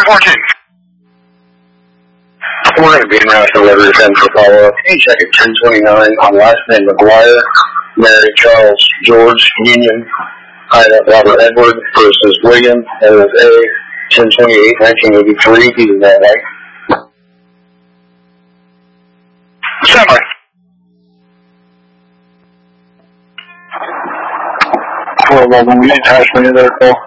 314. We're going to be in route to Liberty 10 for follow-up. Can you check at 1029 on last name McGuire, Mary Charles George Union, Ida Robert Edward versus William LFA, 10/28/1983. He's in that light. Stand by. 411, we attachment in there, call.